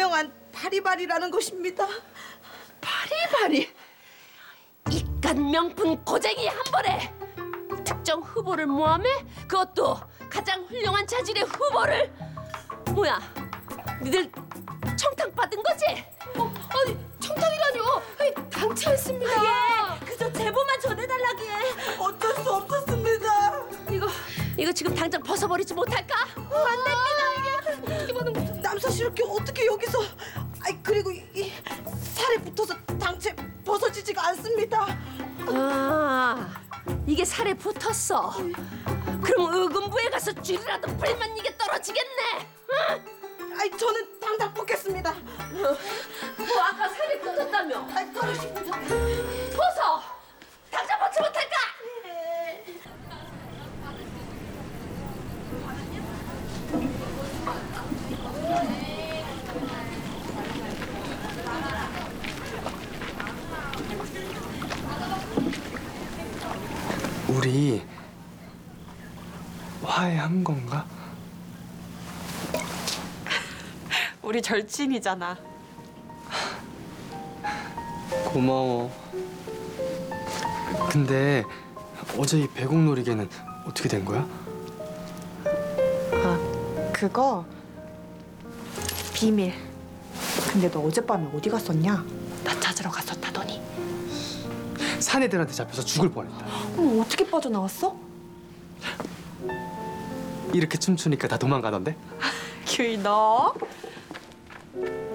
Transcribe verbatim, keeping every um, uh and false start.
유명한 바리바리라는 곳입니다. 바리바리. 이깟 명품 고쟁이 한 번에 특정 후보를 모함해? 그것도 가장 훌륭한 자질의 후보를. 뭐야, 니들 청탁 받은 거지? 어, 아니 청탁이라뇨. 아니, 당첨했습니다. 예, 그저 제보만 전해달라기에. 어쩔 수 없었습니다. 이거 이거 지금 당장 벗어버리지 못할까? 어, 안 됩니다. 이게 어떻게 보는 거야? 남사스럽게 어떻게 여기서? 아이 그리고 이, 이 살에 붙어서 당체 벗어지지가 않습니다. 아, 이게 살에 붙었어. 그럼 의금부에 가서 쥐라도 불면 이게 떨어지겠네. 응? 아이 저는 당장 뽑겠습니다. 뭐 아까 살에 붙었다며? 아이 떨어집니다. 벗어. 당장 벗지 못할까? 우리 화해한 건가? 우리 절친이잖아. 고마워. 근데 어제 이 배곡놀이개는 어떻게 된 거야? 아, 그거 비밀. 근데 너 어젯밤에 어디 갔었냐? 나 찾으러 갔었다더니. 사내들한테 잡혀서 죽을 뻔했다. 어머, 어떻게 빠져나왔어? 이렇게 춤추니까 다 도망가던데? 규희 너